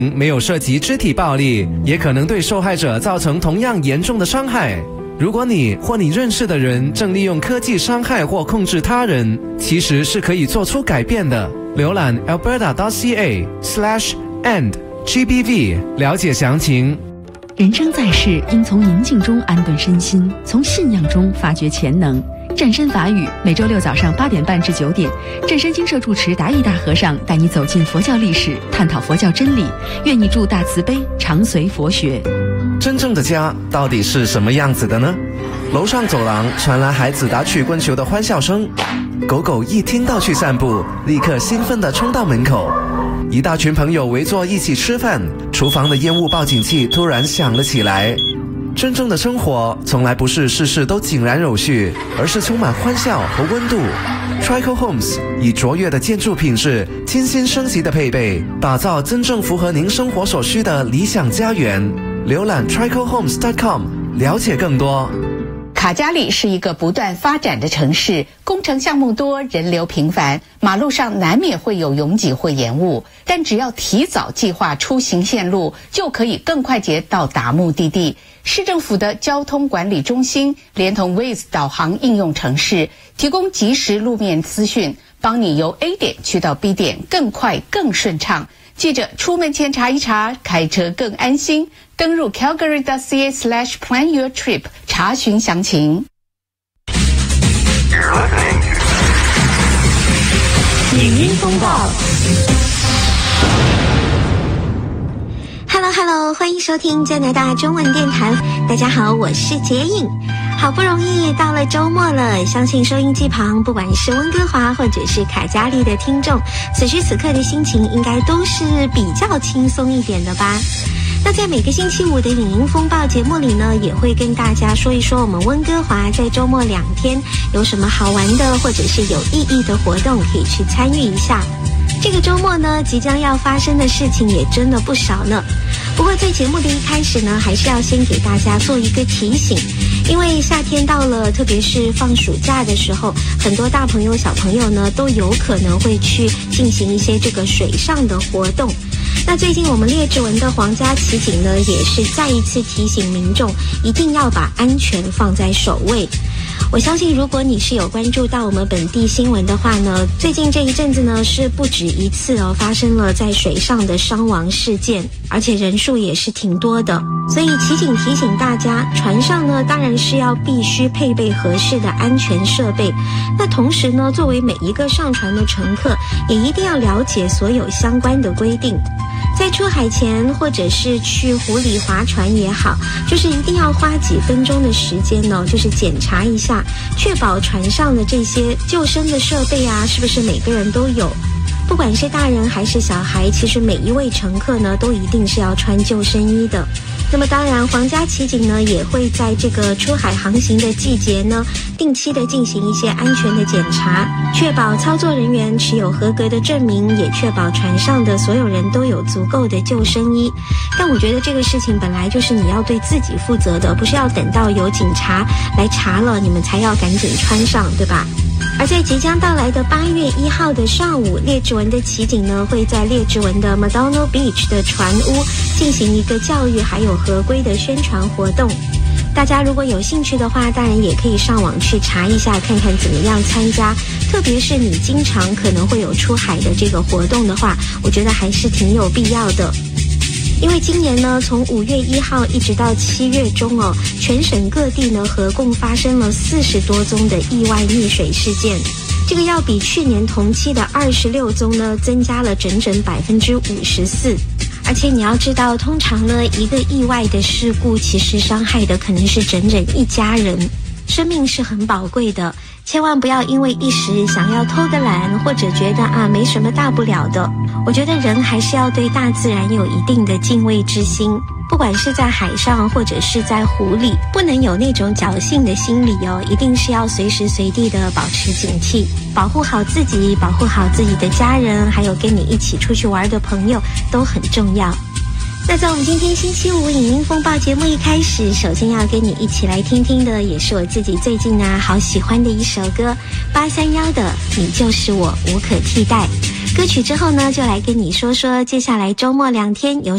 没有涉及肢体暴力，也可能对受害者造成同样严重的伤害。如果你或你认识的人正利用科技伤害或控制他人，其实是可以做出改变的。浏览 alberta.ca/end/GBV 了解详情。 人生在世，应从宁静中安顿身心，从信仰中发掘潜能。湛山法语每周六早上8点半至9点，湛山精舍住持达义大和尚带你走进佛教历史，探讨佛教真理，愿你助大慈悲，常随佛学。 真正的家到底是什么样子的呢？楼上走廊传来孩子打曲棍球的欢笑声，狗狗一听到去散步，立刻兴奋地冲到门口。一大群朋友围坐一起吃饭，厨房的烟雾报警器突然响了起来。真正的生活从来不是事事都井然有序，而是充满欢笑和温度。Trico Homes 以卓越的建筑品质、精心升级的配备，打造真正符合您生活所需的理想家园。浏览 tricohomes.com 了解更多。 卡加里是一个不断发展的城市，工程项目多，人流频繁，马路上难免会有拥挤或延误，但只要提早计划出行线路，就可以更快捷到达目的地。市政府的交通管理中心连同 Waze 导航应用程式，提供即时路面资讯，帮你由 A 点去到 B 点更快更顺畅。记着出门前查一查，开车更安心。登入 calgary.ca/planyourtrip 查询详情。 影音风暴。Hello， 欢迎收听加拿大中文电台。大家好，我是杰颖。好不容易到了周末了，相信收音机旁不管是温哥华或者是卡加利的听众，此时此刻的心情应该都是比较轻松一点的吧。那在每个星期五的影音风暴节目里呢，也会跟大家说一说我们温哥华在周末2天有什么好玩的或者是有意义的活动可以去参与一下。这个周末呢，即将要发生的事情也真的不少呢。不过在节目的一开始呢，还是要先给大家做一个提醒，因为夏天到了，特别是放暑假的时候，很多大朋友小朋友呢都有可能会去进行一些这个水上的活动。那最近我们列治文的皇家骑警呢，也是再一次提醒民众一定要把安全放在首位。我相信如果你是有关注到我们本地新闻的话呢，最近这一阵子呢是不止一次发生了在水上的伤亡事件，而且人数也是挺多的。所以骑警提醒大家，船上呢当然是要必须配备合适的安全设备，那同时呢，作为每一个上船的乘客，也一定要了解所有相关的规定。在出海前或者是去湖里划船也好，就是一定要花几分钟的时间呢，就是检查一下，确保船上的这些救生的设备啊，是不是每个人都有。不管是大人还是小孩，其实每一位乘客呢都一定是要穿救生衣的。那么当然皇家骑警呢也会在这个出海航行的季节呢，定期的进行一些安全的检查，确保操作人员持有合格的证明，也确保船上的所有人都有足够的救生衣。但我觉得这个事情本来就是你要对自己负责的，不是要等到有警察来查了你们才要赶紧穿上，对吧？而在即将到来的8月1号的上午，列治文的骑警呢会在列治文的 Madonna Beach 的船屋进行一个教育还有合规的宣传活动。大家如果有兴趣的话，当然也可以上网去查一下，看看怎么样参加。特别是你经常可能会有出海的这个活动的话，我觉得还是挺有必要的。因为今年呢，从5月1号一直到7月中全省各地呢合共发生了40多宗的意外溺水事件，这个要比去年同期的26宗呢增加了整整54%。而且你要知道，通常呢一个意外的事故，其实伤害的可能是整整一家人，生命是很宝贵的。千万不要因为一时想要偷个懒，或者觉得没什么大不了的。我觉得人还是要对大自然有一定的敬畏之心，不管是在海上或者是在湖里，不能有那种侥幸的心理一定是要随时随地的保持警惕，保护好自己，保护好自己的家人，还有跟你一起出去玩的朋友都很重要。那在我们今天星期五影音风暴节目一开始，首先要跟你一起来听听的，也是我自己最近好喜欢的一首歌，831的你就是我无可替代。歌曲之后呢，就来跟你说说接下来周末2天有